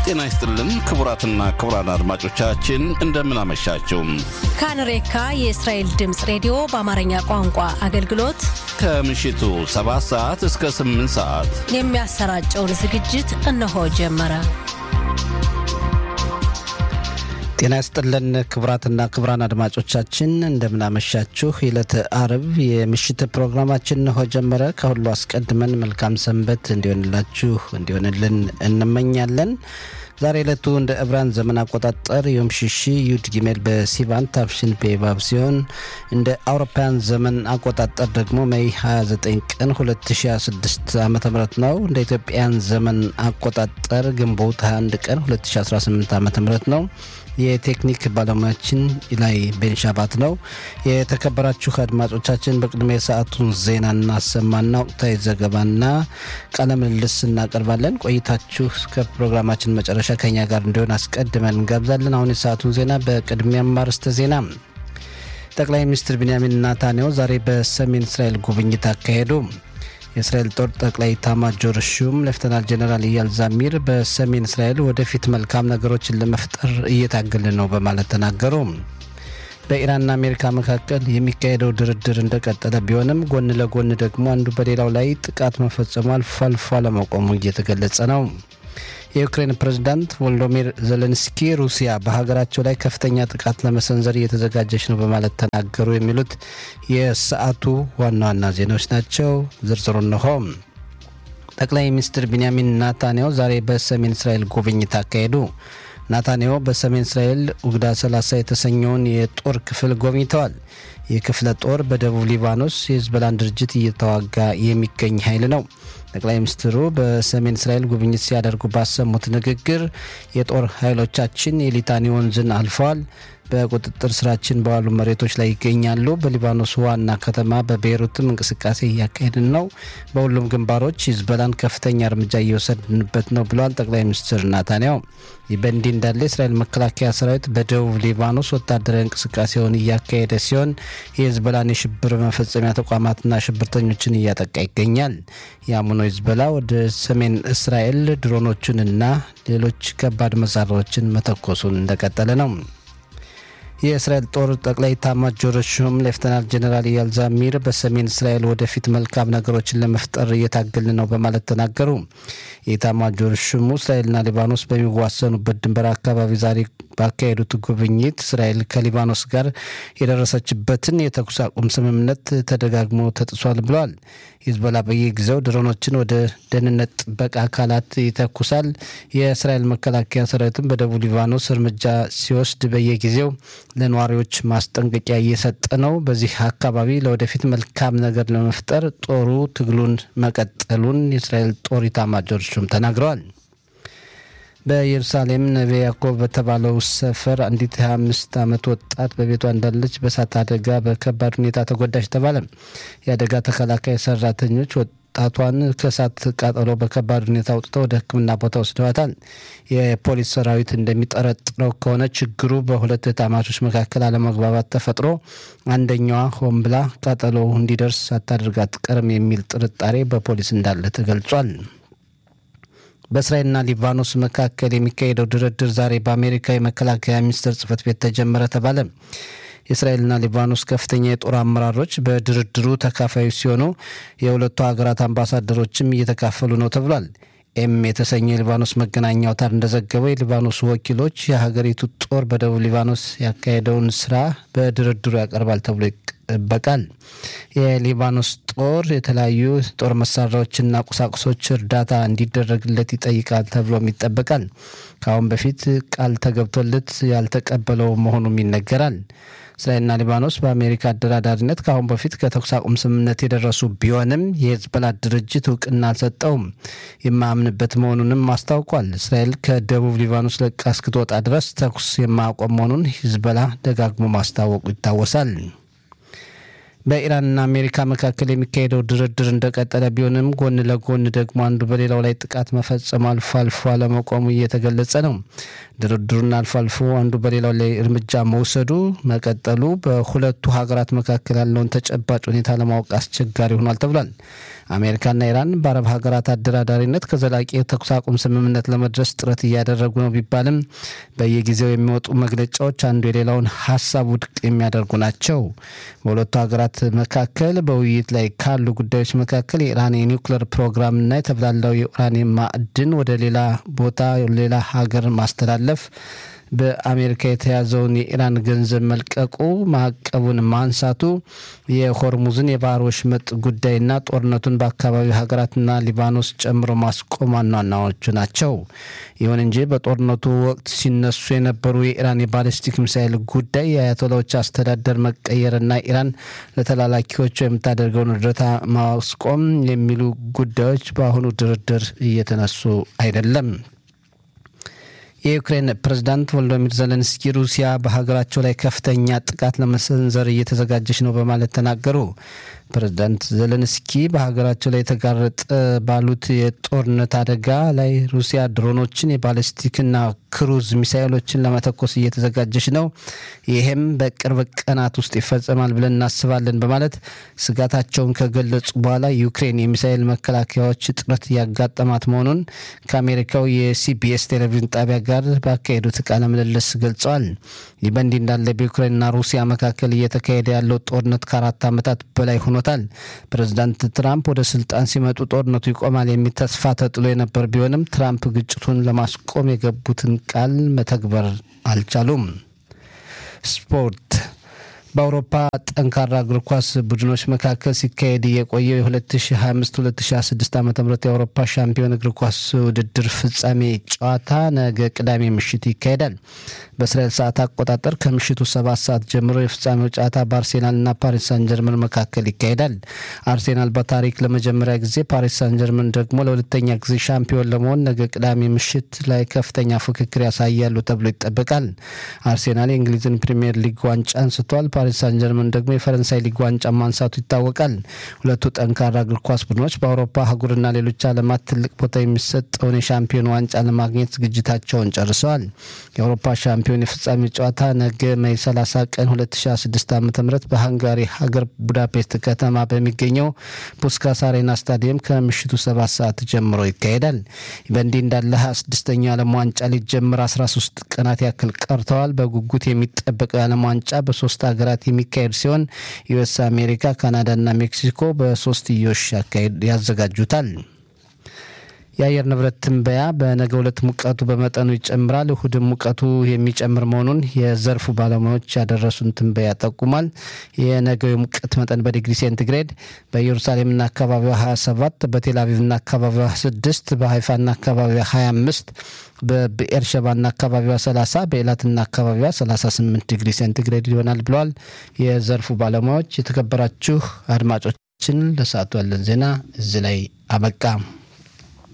ጤና ይስጥልን ክቡራትና ክቡራን አድማጮቻችን እንደምን አመሻችሁ። ካንሬካ የእስራኤል ድምጽ ሬዲዮ በአማርኛ ቋንቋ አገልግሎት ከምሽቱ 7 ሰዓት እስከ 8 ሰዓት የሚያሰራጨውን ዝግጅት እነሆ ጀመረ። ጤና ይስጥልን ክቡራትና ክቡራን አድማጮቻችን እንደምን አመሻችሁ። የዕለተ አርብ የምሽት ፕሮግራማችን እነሆ ጀመረ። ከሁሉ አስቀድመን መልካም ሰንበት እንዲሆንልን እንመኛለን። ዛሬ ዕለቱ እንደ ዕብራን ዘመን አቆጣጠር ዮም ሽሺ ዩድ ጊሜል በሲቫን ታፍሽን ፔባብ ሲሆን እንደ አውሮፓውያን ዘመን አቆጣጠር ደግሞ ሜይ 29 ቀን 2026 ዓ.ም ነው። እንደ ኢትዮጵያን ዘመን አቆጣጠር ግንቦት 21 ቀን 2018 ዓ.ም ነው። የቴክኒክ ባለሙያችን ኢላይ ቤንሻባት ነው። የተከበራችሁ አድማጮቻችን በቅድሚያ የሰዓቱን ዜና እናሰማና ወቅታዊ ዘገባና ቃለ ምልልስ እናቀርባለን። ቆይታችሁ እስከ ፕሮግራማችን መጨረሻ ከኛ ጋር እንዲሆን አስቀድመን እንጋብዛለን። አሁን የሰዓቱን ዜና በቅድሚያ ማርስተ ዜና። ጠቅላይ ሚኒስትር ቢንያሚን ኔታንያሁ ዛሬ በሰሜን እስራኤል ጉብኝት አካሄዱ። የእስራኤል ጦር ጠቅላይ ኤታማዦር ሹም ሌፍተናንት ጀነራል ኢያል ዛሚር በሰሜን እስራኤል ወደፊት መልካም ነገሮችን ለመፍጠር እየታገልን ነው በማለት ተናገሩ። በኢራንና አሜሪካ መካከል የሚካሄደው ድርድር እንደቀጠለ ቢሆንም ጎን ለጎን ደግሞ አንዱ በሌላው ላይ ጥቃት መፈጸሙ አልፎ አልፎ አለመቆሙ እየተገለጸ ነው። የዩክሬን ፕሬዝዳንት ቮሎዲሚር ዜሌንስኪ ሩሲያ በሀገራቸው ላይ ከፍተኛ ጥቃት ለመሰንዘር እየተዘጋጀች ነው በማለት ተናገሩ። የሚሉት የሰዓቱ ዋና ዋና ዜናዎች ናቸው። ዝርዝሩን ነው። ጠቅላይ ሚኒስትር ቢንያሚን ኔታንያሁ ዛሬ በሰሜን እስራኤል ጉብኝት አካሄዱ። ኔታንያሁ በሰሜን እስራኤል ኡግዳ 30 የተሰኘውን የጦር ክፍል ጎብኝተዋል። የክፍለ ጦር በደቡብ ሊባኖስ የሂዝቦላን ድርጅት እየተዋጋ የሚገኝ ኃይል ነው። ጠቅላይ ሚኒስትሩ በሰሜን እስራኤል ጉብኝት ሲያደርጉ ባሰሙት ንግግር የጦር ኃይሎቻችን የሊታኒ ወንዝን አልፈዋል፣ በቁጥጥር ስራችን በዋሉ መሬቶች ላይ ይገኛሉ። በሊባኖስ ዋና ከተማ በቤይሩትም እንቅስቃሴ እያካሄድን ነው። በሁሉም ግንባሮች ሂዝቦላን ከፍተኛ እርምጃ እየወሰድንበት ነው ብለዋል ጠቅላይ ሚኒስትር ኔታንያሁ። ይህ በእንዲህ እንዳለ የእስራኤል መከላከያ ሰራዊት በደቡብ ሊባኖስ ወታደራዊ እንቅስቃሴውን እያካሄደ ሲሆን የሂዝቦላን የሽብር መፈጸሚያ ተቋማትና ሽብርተኞችን እያጠቃ ይገኛል። የአምኖ ሂዝቦላ ወደ ሰሜን እስራኤል ድሮኖቹንና ሌሎች ከባድ መሳሪያዎችን መተኮሱን እንደቀጠለ ነው። የእስራኤል ጦር ጠቅላይ ኤታማዦር ሹም ሌፍተናንት ጀነራል ኢያል ዛሚር በሰሜን እስራኤል ወደፊት መልካም ነገሮችን ለመፍጠር እየታገልን ነው በማለት ተናገሩ። የኤታማዦር ሹሙ እስራኤልና ሊባኖስ በሚዋሰኑበት ድንበር አካባቢ ዛሬ ባካሄዱት ጉብኝት እስራኤል ከሊባኖስ ጋር የደረሰችበትን የተኩስ አቁም ስምምነት ተደጋግሞ ተጥሷል ብለዋል። ሂዝቦላ በየጊዜው ድሮኖችን ወደ ደህንነት ጥበቃ አካላት ይተኩሳል። የእስራኤል መከላከያ ሰራዊትም በደቡብ ሊባኖስ እርምጃ ሲወስድ በየጊዜው ለነዋሪዎች ማስጠንቀቂያ እየሰጠ ነው። በዚህ አካባቢ ለወደፊት መልካም ነገር ለመፍጠር ጦሩ ትግሉን መቀጠሉን የእስራኤል ጦር ኤታማዦር ሹም ተናግረዋል። በኢየሩሳሌም ነቤ ያዕቆብ በተባለው ሰፈር አንዲት 25 ዓመት ወጣት በቤቷ እንዳለች በእሳት አደጋ በከባድ ሁኔታ ተጎዳች ተባለ። የአደጋ ተከላካይ ሰራተኞች ወጣቷን ከእሳት ቃጠሎ በከባድ ሁኔታ አውጥተው ወደ ሕክምና ቦታ ወስደዋታል። የፖሊስ ሰራዊት እንደሚጠረጥረው ከሆነ ችግሩ በሁለት እህትማማቾች መካከል አለመግባባት ተፈጥሮ አንደኛዋ ሆን ብላ ቃጠሎ እንዲደርስ ሳታደርግ አትቀርም የሚል ጥርጣሬ በፖሊስ እንዳለ ተገልጿል። በእስራኤልና ሊባኖስ መካከል የሚካሄደው ድርድር ዛሬ በአሜሪካ የመከላከያ ሚኒስቴር ጽሕፈት ቤት ተጀመረ ተባለ። የእስራኤልና ሊባኖስ ከፍተኛ የጦር አመራሮች በድርድሩ ተካፋዮች ሲሆኑ የሁለቱ ሀገራት አምባሳደሮችም እየተካፈሉ ነው ተብሏል። የተሰኘ የሊባኖስ መገናኛ አውታር እንደዘገበው የሊባኖስ ወኪሎች የሀገሪቱ ጦር በደቡብ ሊባኖስ ያካሄደውን ስራ በድርድሩ ያቀርባል ተብሎ ይጠበቃል። የሊባኖስ ጦር የተለያዩ ጦር መሳሪያዎችና ቁሳቁሶች እርዳታ እንዲደረግለት ይጠይቃል ተብሎም ይጠበቃል። ከአሁን በፊት ቃል ተገብቶለት ያልተቀበለው መሆኑም ይነገራል። እስራኤልና ሊባኖስ በአሜሪካ አደራዳሪነት ከአሁን በፊት ከተኩስ አቁም ስምምነት የደረሱ ቢሆንም የሂዝቦላ ድርጅት እውቅና አልሰጠውም። የማያምንበት መሆኑንም አስታውቋል። እስራኤል ከደቡብ ሊባኖስ ለቃ እስክትወጣ ድረስ ተኩስ የማያቆም መሆኑን ሂዝቦላ ደጋግሞ ማስታወቁ ይታወሳል። በኢራንና አሜሪካ መካከል የሚካሄደው ድርድር እንደቀጠለ ቢሆንም ጎን ለጎን ደግሞ አንዱ በሌላው ላይ ጥቃት መፈጸም አልፎ አልፎ አለመቆሙ እየተገለጸ ነው። ድርድሩና አልፎ አልፎ አንዱ በሌላው ላይ እርምጃ መውሰዱ መቀጠሉ በሁለቱ ሀገራት መካከል ያለውን ተጨባጭ ሁኔታ ለማወቅ አስቸጋሪ ሆኗል ተብሏል። አሜሪካና ኢራን በአረብ ሀገራት አደራዳሪነት ከዘላቂ የተኩስ አቁም ስምምነት ለመድረስ ጥረት እያደረጉ ነው ቢባልም በየጊዜው የሚወጡ መግለጫዎች አንዱ የሌላውን ሀሳብ ውድቅ የሚያደርጉ ናቸው። በሁለቱ ሀገራት መካከል በውይይት ላይ ካሉ ጉዳዮች መካከል የኢራን የኒውክሌር ፕሮግራምና የተብላላው የኡራኒየም ማዕድን ወደ ሌላ ቦታ ሌላ ሀገር ማስተላለፍ፣ በአሜሪካ የተያዘውን የኢራን ገንዘብ መልቀቁ፣ ማዕቀቡን ማንሳቱ፣ የሆርሙዝን የባህር ወሽመጥ ጉዳይና ጦርነቱን በአካባቢው ሀገራትና ሊባኖስ ጨምሮ ማስቆም ዋናዎቹ ናቸው። ይሁን እንጂ በጦርነቱ ወቅት ሲነሱ የነበሩ የኢራን የባሊስቲክ ሚሳይል ጉዳይ፣ የአያቶላዎች አስተዳደር መቀየርና ኢራን ለተላላኪዎቹ የምታደርገውን እርዳታ ማስቆም የሚሉ ጉዳዮች በአሁኑ ድርድር እየተነሱ አይደለም። የዩክሬን ፕሬዝዳንት ቮሎዲሚር ዜሌንስኪ ሩሲያ በሀገራቸው ላይ ከፍተኛ ጥቃት ለመሰንዘር እየተዘጋጀች ነው በማለት ተናገሩ። ፕሬዝዳንት ዜሌንስኪ በሀገራቸው ላይ የተጋረጠ ባሉት የጦርነት አደጋ ላይ ሩሲያ ድሮኖችን፣ የባሊስቲክና ክሩዝ ሚሳይሎችን ለመተኮስ እየተዘጋጀች ነው፣ ይህም በቅርብ ቀናት ውስጥ ይፈጸማል ብለን እናስባለን በማለት ስጋታቸውን ከገለጹ በኋላ ዩክሬን የሚሳይል መከላከያዎች እጥረት ያጋጠማት መሆኑን ከአሜሪካው የሲቢኤስ ቴሌቪዥን ጣቢያ ጋር ባካሄዱት ቃለ ምልልስ ገልጸዋል። ይህ በእንዲህ እንዳለ በዩክሬንና ሩሲያ መካከል እየተካሄደ ያለው ጦርነት ከ4 ዓመታት በላይ ሆኖታል። ፕሬዝዳንት ትራምፕ ወደ ስልጣን ሲመጡ ጦርነቱ ይቆማል የሚል ተስፋ ተጥሎ የነበር ቢሆንም ትራምፕ ግጭቱን ለማስቆም የገቡትን ቃል መተግበር አልቻሉም። ስፖርት። በአውሮፓ ጠንካራ እግር ኳስ ቡድኖች መካከል ሲካሄድ የቆየው የ2025-2026 ዓ.ም የአውሮፓ ሻምፒዮን እግር ኳስ ውድድር ፍጻሜ ጨዋታ ነገ ቅዳሜ ምሽት ይካሄዳል። በእስራኤል ሰዓት አቆጣጠር ከምሽቱ 7 ሰዓት ጀምሮ የፍጻሜው ጨዋታ በአርሴናልና ፓሪስ ሳን ጀርመን መካከል ይካሄዳል። አርሴናል በታሪክ ለመጀመሪያ ጊዜ፣ ፓሪስ ሳን ጀርመን ደግሞ ለሁለተኛ ጊዜ ሻምፒዮን ለመሆን ነገ ቅዳሜ ምሽት ላይ ከፍተኛ ፉክክር ያሳያሉ ተብሎ ይጠበቃል። አርሴናል የእንግሊዝን ፕሪሚየር ሊግ ዋንጫ አንስቷል። ፓሪስ ሳን ጀርመን ደግሞ የፈረንሳይ ሊግ ዋንጫ ማንሳቱ ይታወቃል። ሁለቱ ጠንካራ እግር ኳስ ቡድኖች በአውሮፓ አህጉርና ሌሎች ዓለማት ትልቅ ቦታ የሚሰጠውን የሻምፒዮን ዋንጫ ለማግኘት ዝግጅታቸውን ጨርሰዋል። የአውሮፓ ሻምፒዮን የፍጻሜ ጨዋታ ነገ ሜይ 30 ቀን 2026 ዓ.ም በሃንጋሪ ሀገር ቡዳፔስት ከተማ በሚገኘው ፑስካስ አሬና ስታዲየም ከምሽቱ 7 ሰዓት ጀምሮ ይካሄዳል። በእንዲህ እንዳለ 26ኛው የዓለም ዋንጫ ሊጀምር 13 ቀናት ያክል ቀርተዋል። በጉጉት የሚጠበቀው የዓለም ዋንጫ በ3 ሀገራት የሚካሄድ ሲሆን ዩኤስ፣ አሜሪካ፣ ካናዳና ሜክሲኮ በሶስትዮሽ ያዘጋጁታል። የአየር ንብረት ትንበያ በነገው ዕለት ሙቀቱ በመጠኑ ይጨምራል፣ እሁድም ሙቀቱ የሚጨምር መሆኑን የዘርፉ ባለሙያዎች ያደረሱን ትንበያ ጠቁሟል። የነገው የሙቀት መጠን በዲግሪ ሴንቲግሬድ በኢየሩሳሌምና አካባቢዋ 27፣ በቴል አቪቭና አካባቢዋ 6፣ በሃይፋና አካባቢዋ 25፣ በብኤርሸባና አካባቢዋ 30፣ በኤላትና አካባቢዋ 38 ዲግሪ ሴንቲግሬድ ይሆናል ብለዋል የዘርፉ ባለሙያዎች። የተከበራችሁ አድማጮችን ለሰዓቱ ያለን ዜና እዚህ ላይ አበቃ።